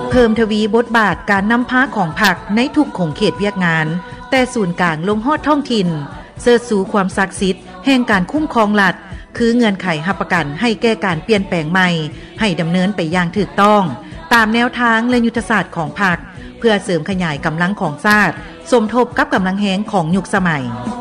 เพิ่มทวีบทบาทการนำพาของพรรคในทุกขงเขตเวียกงานแต่ศูนย์กลางลงฮอดท้องถิ่นเสิร์ชสู่ความศักดิ์สิทธิ์แห่งการคุ้มครองรัฐคือเงื่อนไขรับประกันให้แก้การเปลี่ยนแปลงใหม่ให้ดำเนินไปอย่างถูกต้องตามแนวทางและยุทธศาสตร์ของพรรคเพื่อเสริมขยายกำลังของชาติสมทบกับกำลังแรงของยุคสมัย